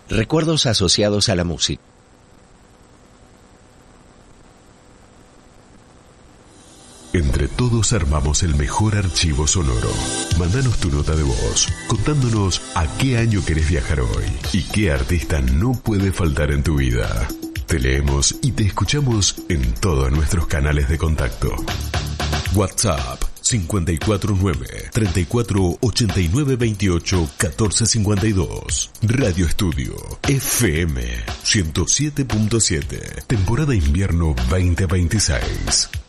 Recuerdos asociados a la música. Entre todos armamos el mejor archivo sonoro. Mándanos tu nota de voz, contándonos a qué año querés viajar hoy y qué artista no puede faltar en tu vida. Te leemos y te escuchamos en todos nuestros canales de contacto. WhatsApp 549-348928-1452. Radio Estudio FM 107.7. Temporada invierno 2026.